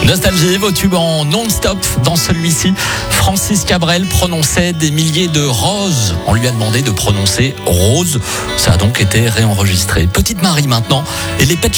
Nostalgie, vos tubes en non-stop. Dans celui-ci, Francis Cabrel prononçait des milliers de roses. On lui a demandé de prononcer rose. Ça a donc été réenregistré. Petite Marie maintenant et les Pet